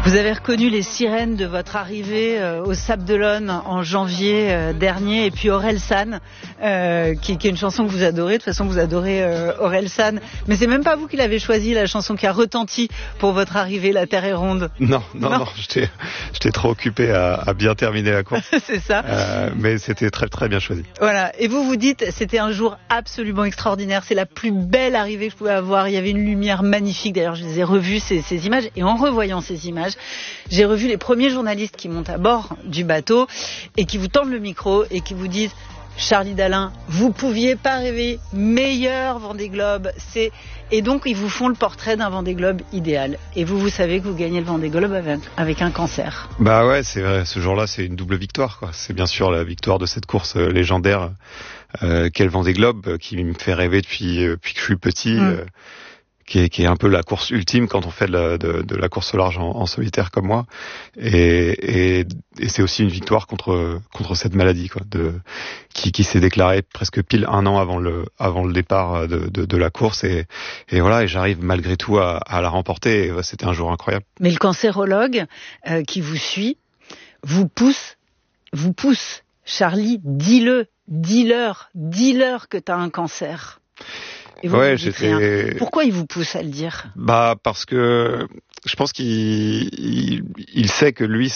Vous avez reconnu les sirènes de votre arrivée au Sable d'Olonne en janvier dernier, et puis Orelsan, qui est une chanson que vous adorez. De toute façon, vous adorez Orelsan, mais c'est même pas vous qui l'avez choisi, la chanson qui a retenti pour votre arrivée, La Terre est ronde. Non, j'étais trop occupé à bien terminer la course. C'est ça. Mais c'était très très bien choisi. Voilà. Et vous dites, c'était un jour absolument extraordinaire. C'est la plus belle arrivée que je pouvais avoir. Il y avait une lumière magnifique. D'ailleurs, je les ai revues ces images, et en revoyant ces images, j'ai revu les premiers journalistes qui montent à bord du bateau et qui vous tendent le micro et qui vous disent: Charlie Dalin, vous pouviez pas rêver meilleur Vendée Globe. Et donc ils vous font le portrait d'un Vendée Globe idéal. Et vous savez que vous gagnez le Vendée Globe avec un cancer. Bah ouais, c'est vrai. Ce jour-là, c'est une double victoire, quoi. C'est bien sûr la victoire de cette course légendaire qu'est le Vendée Globe, qui me fait rêver depuis que je suis petit. Qui est un peu la course ultime quand on fait de la course au large en solitaire comme moi, et c'est aussi une victoire contre cette maladie, quoi, qui s'est déclarée presque pile un an avant le départ de la course, et voilà, et j'arrive malgré tout à la remporter, et c'était un jour incroyable. Mais le cancérologue qui vous suit vous pousse, Charlie, dis-leur que t'as un cancer. Et vous pourquoi il vous pousse à le dire? Bah parce que je pense qu'il sait que lui,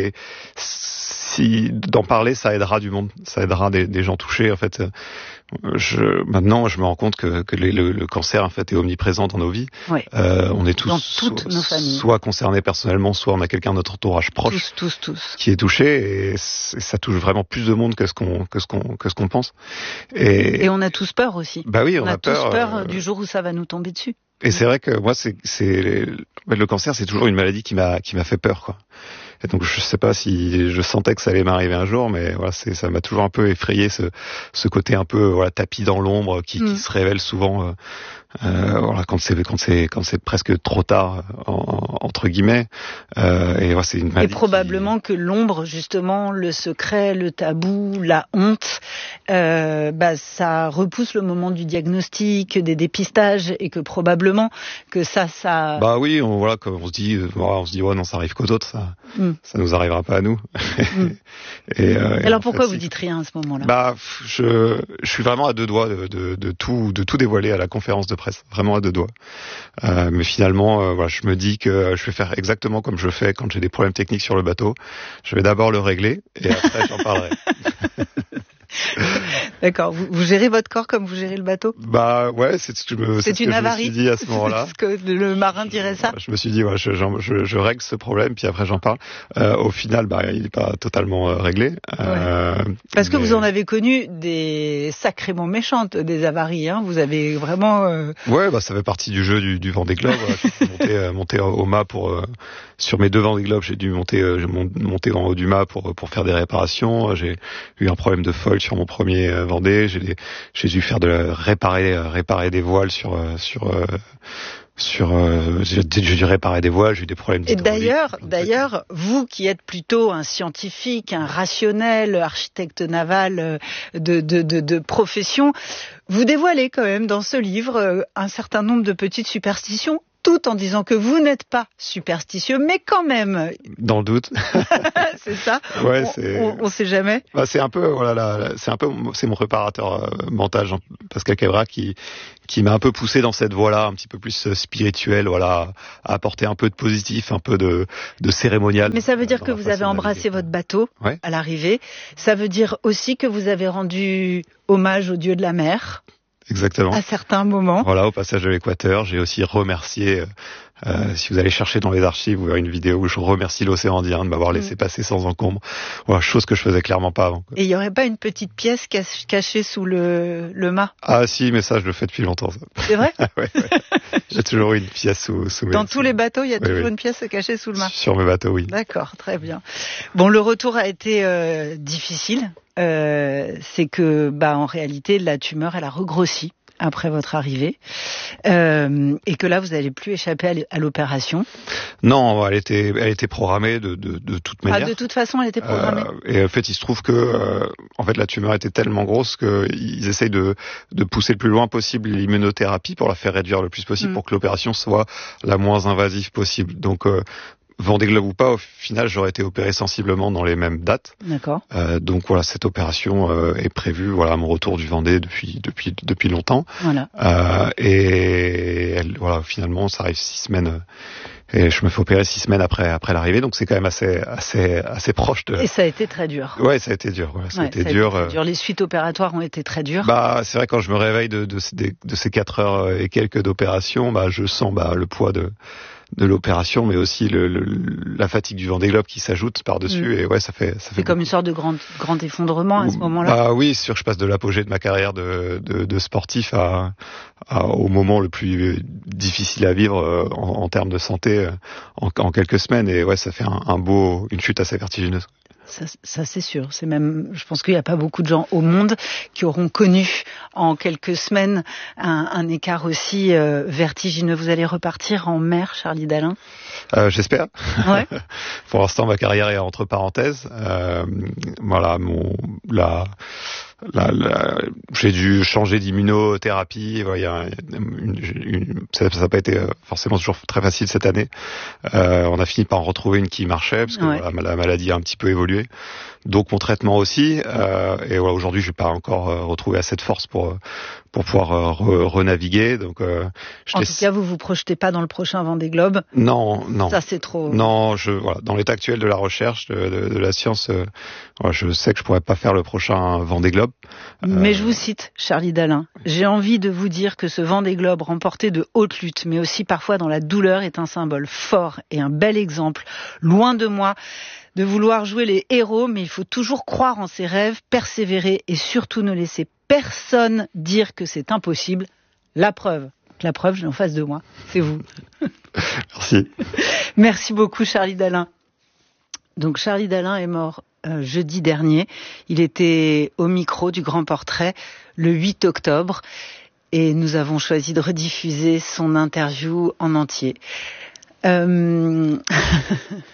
si d'en parler, ça aidera du monde, ça aidera des gens touchés. En fait, maintenant, je me rends compte que le cancer, en fait, est omniprésent dans nos vies. Oui. On est tous, dans toutes nos familles, soit concernés personnellement, soit on a quelqu'un de notre entourage proche, tous, qui est touché, et ça touche vraiment plus de monde que ce qu'on pense. Et on a tous peur aussi. Bah oui, on a tous peur du jour où ça va nous tomber dessus. Et c'est vrai que moi, le cancer, c'est toujours une maladie qui m'a fait peur, quoi. Et donc je sais pas si je sentais que ça allait m'arriver un jour, mais voilà, ça m'a toujours un peu effrayé, ce côté un peu, voilà, tapis dans l'ombre qui se révèle souvent voilà, quand c'est presque trop tard, entre guillemets, et voilà, c'est une maladie. Et probablement que l'ombre, justement, le secret, le tabou, la honte, ça repousse le moment du diagnostic, des dépistages, et que probablement que ça. Bah oui, comme on se dit ouais, non, ça arrive qu'aux autres, ça nous arrivera pas à nous. Alors pourquoi vous dites rien à ce moment-là? Bah, je suis vraiment à deux doigts de tout dévoiler à la conférence de presse, vraiment à deux doigts. Mais finalement, voilà, je me dis que je vais faire exactement comme je fais quand j'ai des problèmes techniques sur le bateau. Je vais d'abord le régler et après j'en parlerai. D'accord. Vous gérez votre corps comme vous gérez le bateau? Bah ouais, c'est ce que je me suis dit à ce moment-là. Est-ce que le marin dirait ça? Je me suis dit, ouais, je règle ce problème, puis après j'en parle. Au final, il n'est pas totalement réglé. Parce que vous en avez connu des sacrément méchantes, des avaries, hein. Vous avez vraiment. Ouais, ça fait partie du jeu du Vendée Globe. J'ai dû monter au mât sur mes deux Vendée Globe, j'ai dû monter en haut du mât pour faire des réparations. J'ai eu un problème de foil sur mon premier Vendée. J'ai dû faire réparer des voiles j'ai dû réparer des voiles, j'ai eu des problèmes d'hydraulique. Et d'ailleurs, vous qui êtes plutôt un scientifique, un rationnel, architecte naval de profession, vous dévoilez quand même dans ce livre un certain nombre de petites superstitions, tout en disant que vous n'êtes pas superstitieux, mais quand même. Dans le doute. C'est ça. Ouais, on sait jamais. C'est un peu, c'est mon préparateur mental, Jean-Pascal Cabra, qui m'a un peu poussé dans cette voie-là, un petit peu plus spirituelle, voilà, à apporter un peu de positif, un peu de cérémonial. Mais ça veut dire que vous avez embrassé votre bateau à l'arrivée. Ça veut dire aussi que vous avez rendu hommage au dieu de la mer. Exactement. À certains moments. Voilà, au passage de l'équateur, j'ai aussi remercié, si vous allez chercher dans les archives, vous verrez une vidéo où je remercie l'océan Indien de m'avoir laissé passer sans encombre. Voilà, chose que je faisais clairement pas avant. Et il y aurait pas une petite pièce cachée sous le mât? Ah si, mais ça, je le fais depuis longtemps, ça. C'est vrai? Ouais. J'ai toujours eu une pièce sous Dans tous les bateaux, il y a toujours une pièce cachée sous le mât? Sur mes bateaux, oui. D'accord, très bien. Bon, le retour a été difficile. C'est que, en réalité, la tumeur, elle a regrossi après votre arrivée, et que là, vous n'allez plus échapper à l'opération. Non, elle était programmée de toute manière. Ah, de toute façon, elle était programmée. Et en fait, il se trouve que, la tumeur était tellement grosse qu'ils essayent de pousser le plus loin possible l'immunothérapie pour la faire réduire le plus possible, pour que l'opération soit la moins invasive possible. Donc, Vendée Globe ou pas, au final, j'aurais été opéré sensiblement dans les mêmes dates. D'accord. Donc voilà, cette opération est prévue. Voilà, mon retour du Vendée depuis longtemps. Voilà. Voilà, finalement, ça arrive 6 semaines. Et je me fais opérer 6 semaines après l'arrivée, donc c'est quand même assez proche de. Et ça a été très dur. Ouais, ça a été dur. Voilà, ça a été dur. Les suites opératoires ont été très dures. Bah, c'est vrai, quand je me réveille de ces 4 heures et quelques d'opération, bah, je sens le poids de l'opération, mais aussi la fatigue du Vendée Globe qui s'ajoute par-dessus. Et ouais, ça fait comme une sorte de grand effondrement à ce moment-là. Bah oui, c'est sûr que je passe de l'apogée de ma carrière de sportif au moment le plus difficile à vivre en termes de santé en quelques semaines. Et ouais, ça fait une chute assez vertigineuse. Ça c'est sûr. C'est même, je pense qu'il n'y a pas beaucoup de gens au monde qui auront connu en quelques semaines un écart aussi vertigineux. Vous allez repartir en mer, Charlie Dalin ? J'espère. Ouais. Pour l'instant, ma carrière est entre parenthèses. Voilà, j'ai dû changer d'immunothérapie. Voilà, ça n'a pas été forcément toujours très facile cette année. On a fini par en retrouver une qui marchait parce que voilà, la maladie a un petit peu évolué. Donc mon traitement aussi. Et voilà, aujourd'hui, je n'ai pas encore retrouvé assez de force pour pouvoir renaviguer. Donc, en tout cas, vous projetez pas dans le prochain Vendée Globe ? Non. Ça, c'est trop. Non, voilà, dans l'état actuel de la recherche, de la science, je sais que je pourrais pas faire le prochain Vendée Globe. Mais je vous cite, Charlie Dalin. J'ai envie de vous dire que ce Vendée Globe remporté de haute lutte, mais aussi parfois dans la douleur, est un symbole fort et un bel exemple. Loin de moi de vouloir jouer les héros, mais il faut toujours croire en ses rêves, persévérer et surtout ne laisser personne dire que c'est impossible. La preuve, je l'ai en face de moi, c'est vous. Merci. Merci beaucoup, Charlie Dalin. Donc Charlie Dalin est mort jeudi dernier. Il était au micro du Grand Portrait le 8 octobre et nous avons choisi de rediffuser son interview en entier.